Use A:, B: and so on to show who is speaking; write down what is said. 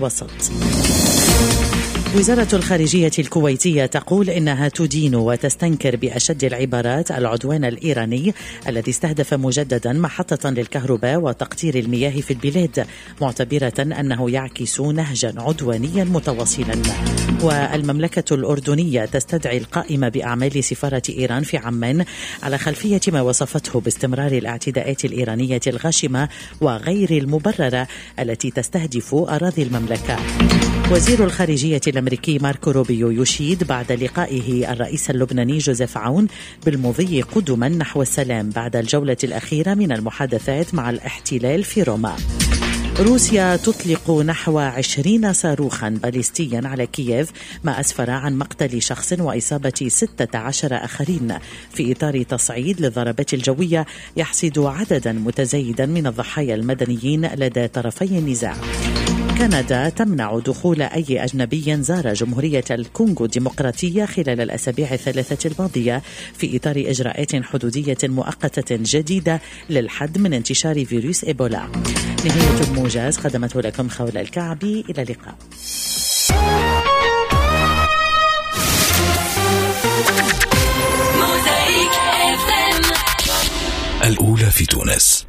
A: وسط. وزارة الخارجية الكويتية تقول إنها تدين وتستنكر بأشد العبارات العدوان الإيراني الذي استهدف مجددا محطة للكهرباء وتقطير المياه في البلاد، معتبرة أنه يعكس نهجا عدوانيا متواصلا. والمملكة الأردنية تستدعي القائمة بأعمال سفارة إيران في عمان على خلفية ما وصفته باستمرار الاعتداءات الإيرانية الغاشمة وغير المبررة التي تستهدف أراضي المملكة. وزير الخارجية الأمريكي ماركو روبيو يشيد بعد لقائه الرئيس اللبناني جوزيف عون بالمضي قدما نحو السلام بعد الجولة الأخيرة من المحادثات مع الاحتلال في روما. روسيا تطلق نحو 20 صاروخا باليستيا على كييف، ما أسفر عن مقتل شخص وإصابة 16 آخرين في إطار تصعيد للضربات الجوية يحصد عددا متزايدا من الضحايا المدنيين لدى طرفي النزاع. كندا تمنع دخول أي أجنبي زار جمهورية الكونغو الديمقراطية خلال الأسابيع الثلاثة الماضية في إطار إجراءات حدودية مؤقتة جديدة للحد من انتشار فيروس إيبولا. نهاية الموجز خدمته لكم خولة الكعبي، إلى اللقاء.
B: الأولى في تونس.